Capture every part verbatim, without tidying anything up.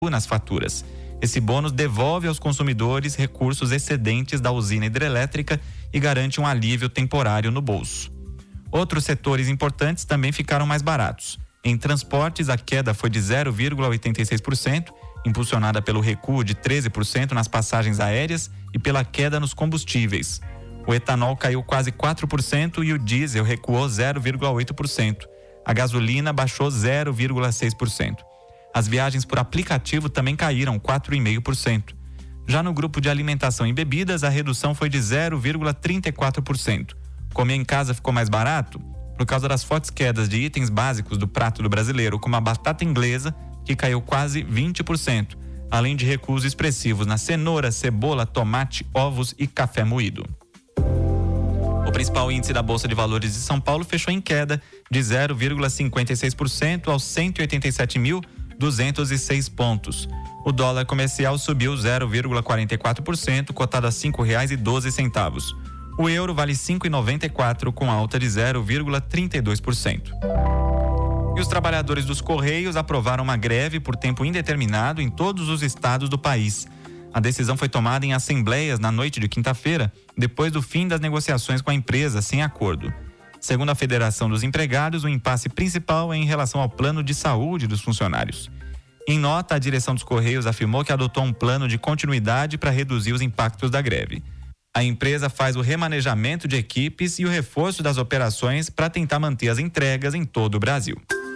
nas faturas. Esse bônus devolve aos consumidores recursos excedentes da usina hidrelétrica e garante um alívio temporário no bolso. Outros setores importantes também ficaram mais baratos. Em transportes, a queda foi de zero vírgula oitenta e seis por cento, impulsionada pelo recuo de treze por cento nas passagens aéreas e pela queda nos combustíveis. O etanol caiu quase quatro por cento e o diesel recuou zero vírgula oito por cento. A gasolina baixou zero vírgula seis por cento. As viagens por aplicativo também caíram quatro vírgula cinco por cento. Já no grupo de alimentação e bebidas, a redução foi de zero vírgula trinta e quatro por cento. Comer em casa ficou mais barato por causa das fortes quedas de itens básicos do prato do brasileiro, como a batata inglesa, que caiu quase vinte por cento, além de recuos expressivos na cenoura, cebola, tomate, ovos e café moído. O principal índice da Bolsa de Valores de São Paulo fechou em queda de zero vírgula cinquenta e seis por cento aos cento e oitenta e sete mil duzentos e seis pontos. O dólar comercial subiu zero vírgula quarenta e quatro por cento, cotado a cinco reais e doze centavos. O euro vale cinco reais e noventa e quatro centavos, com alta de zero vírgula trinta e dois por cento. E os trabalhadores dos Correios aprovaram uma greve por tempo indeterminado em todos os estados do país. A decisão foi tomada em assembleias na noite de quinta-feira, depois do fim das negociações com a empresa sem acordo. Segundo a Federação dos Empregados, o impasse principal é em relação ao plano de saúde dos funcionários. Em nota, a direção dos Correios afirmou que adotou um plano de continuidade para reduzir os impactos da greve. A empresa faz o remanejamento de equipes e o reforço das operações para tentar manter as entregas em todo o Brasil.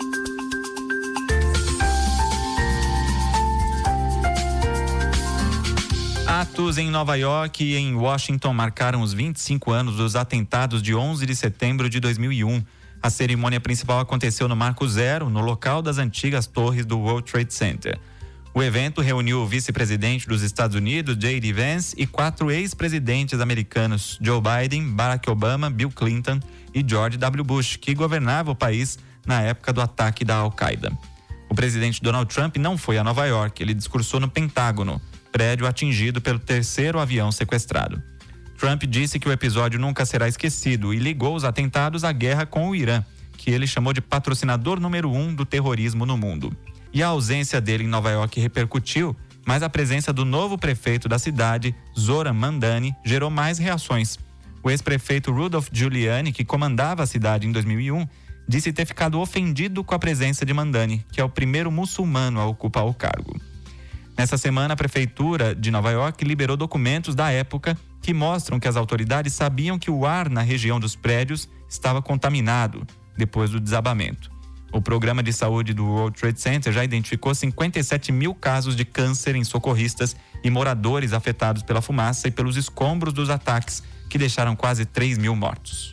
Atos em Nova York e em Washington marcaram os vinte e cinco anos dos atentados de onze de setembro de dois mil e um. A cerimônia principal aconteceu no Marco Zero, no local das antigas torres do World Trade Center. O evento reuniu o vice-presidente dos Estados Unidos, J D Vance, e quatro ex-presidentes americanos, Joe Biden, Barack Obama, Bill Clinton e George W. Bush, que governava o país na época do ataque da Al-Qaeda. O presidente Donald Trump não foi a Nova York, ele discursou no Pentágono, prédio atingido pelo terceiro avião sequestrado. Trump disse que o episódio nunca será esquecido e ligou os atentados à guerra com o Irã, que ele chamou de patrocinador número um do terrorismo no mundo. E a ausência dele em Nova York repercutiu, mas a presença do novo prefeito da cidade, Zoran Mandani, gerou mais reações. O ex-prefeito Rudolph Giuliani, que comandava a cidade em dois mil e um, disse ter ficado ofendido com a presença de Mandani, que é o primeiro muçulmano a ocupar o cargo. Nessa semana, a prefeitura de Nova York liberou documentos da época que mostram que as autoridades sabiam que o ar na região dos prédios estava contaminado depois do desabamento. O programa de saúde do World Trade Center já identificou cinquenta e sete mil casos de câncer em socorristas e moradores afetados pela fumaça e pelos escombros dos ataques, que deixaram quase três mil mortos.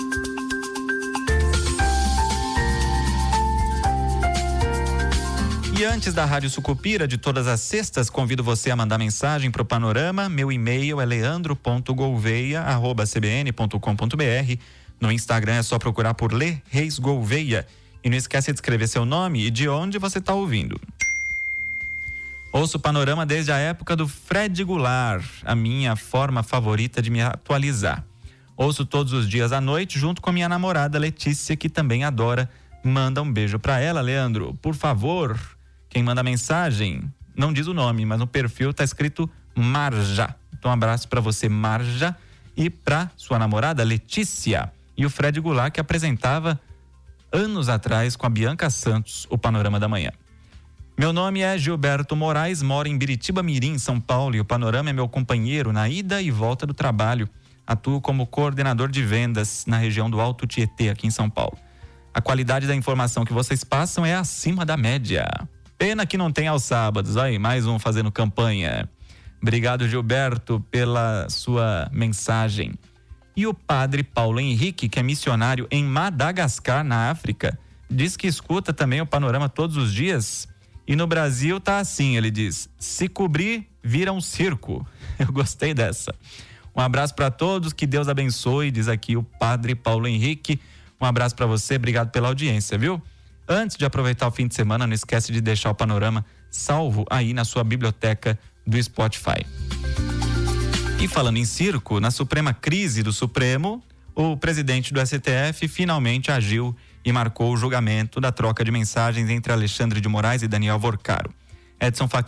E antes da Rádio Sucupira, de todas as sextas, convido você a mandar mensagem para o Panorama. Meu e-mail é leandro ponto gouveia arroba c b n ponto com ponto b r. No Instagram é só procurar por Lê Reis Gouveia. E não esquece de escrever seu nome e de onde você está ouvindo. Ouço o Panorama desde a época do Fred Goulart, a minha forma favorita de me atualizar. Ouço todos os dias à noite junto com a minha namorada Letícia, que também adora. Manda um beijo para ela, Leandro, por favor. Quem manda mensagem não diz o nome, mas no perfil tá escrito Marja. Então um abraço para você, Marja, e para sua namorada Letícia. E o Fred Goulart, que apresentava anos atrás com a Bianca Santos o Panorama da Manhã. Meu nome é Gilberto Moraes, moro em Biritiba Mirim, São Paulo, e o Panorama é meu companheiro na ida e volta do trabalho. Atuo como coordenador de vendas na região do Alto Tietê, aqui em São Paulo. A qualidade da informação que vocês passam é acima da média. Pena que não tem aos sábados. Aí, mais um fazendo campanha. Obrigado, Gilberto, pela sua mensagem. E o padre Paulo Henrique, que é missionário em Madagascar, na África, diz que escuta também o Panorama todos os dias. E no Brasil tá assim, ele diz: se cobrir, vira um circo. Eu gostei dessa. Um abraço para todos, que Deus abençoe, diz aqui o padre Paulo Henrique. Um abraço para você, obrigado pela audiência, viu? Antes de aproveitar o fim de semana, não esquece de deixar o Panorama salvo aí na sua biblioteca do Spotify. E falando em circo, na Suprema Crise do Supremo, o presidente do S T F finalmente agiu e marcou o julgamento da troca de mensagens entre Alexandre de Moraes e Daniel Vorcaro. Edson Fachin